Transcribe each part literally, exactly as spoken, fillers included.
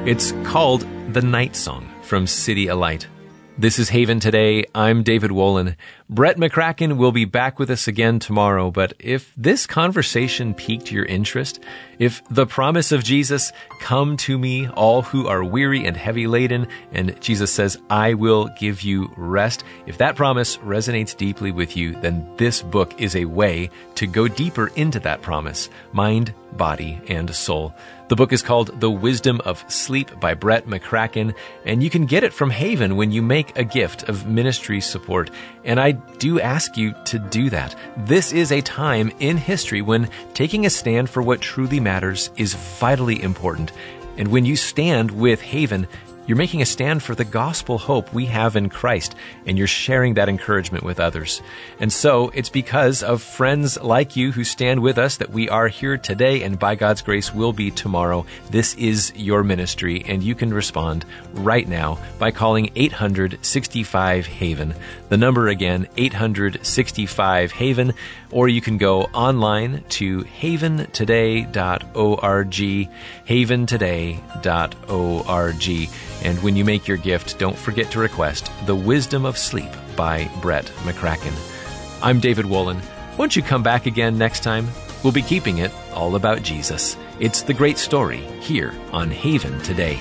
It's called The Night Song from CityAlight. This is Haven Today. I'm David Wolin. Brett McCracken will be back with us again tomorrow, but if this conversation piqued your interest, if the promise of Jesus, come to me, all who are weary and heavy laden, and Jesus says, I will give you rest, if that promise resonates deeply with you, then this book is a way to go deeper into that promise, mind, body, and soul. The book is called The Wisdom of Sleep by Brett McCracken, and you can get it from Haven when you make a gift of ministry support. And I do ask you to do that. This is a time in history when taking a stand for what truly matters is vitally important. And when you stand with Haven, you're making a stand for the gospel hope we have in Christ, and you're sharing that encouragement with others. And so it's because of friends like you who stand with us that we are here today, and by God's grace will be tomorrow. This is your ministry, and you can respond right now by calling eight hundred sixty-five HAVEN. The number again, eight hundred sixty-five HAVEN, or you can go online to haven today dot org, haven today dot org. And when you make your gift, don't forget to request The Wisdom of Sleep by Brett McCracken. I'm David Wolin. Won't you come back again next time? We'll be keeping it all about Jesus. It's the great story here on Haven Today.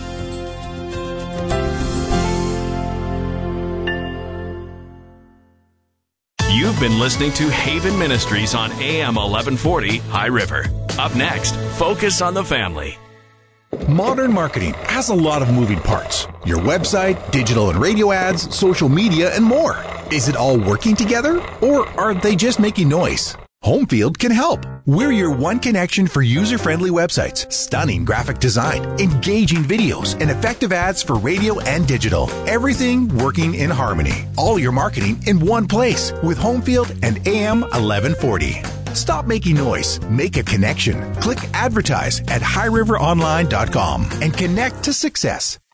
You've been listening to Haven Ministries on A M eleven forty High River. Up next, Focus on the Family. Modern marketing has a lot of moving parts. Your website, digital and radio ads, social media, and more. Is it all working together, or are they just making noise? Homefield can help. We're your one connection for user-friendly websites, stunning graphic design, engaging videos, and effective ads for radio and digital. Everything working in harmony. All your marketing in one place with Homefield and A M eleven forty. Stop making noise. Make a connection. Click advertise at high river online dot com and connect to success.